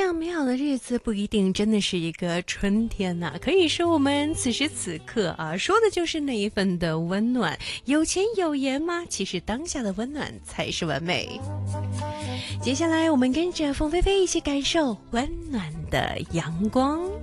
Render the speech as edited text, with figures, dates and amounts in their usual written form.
样美好的日子不一定真的是一个春天呐，可以说我们此时此刻啊，说的就是那一份的温暖。有钱有颜吗？其实当下的温暖才是完美。接下来我们跟着凤飞飞一起感受温暖的阳光。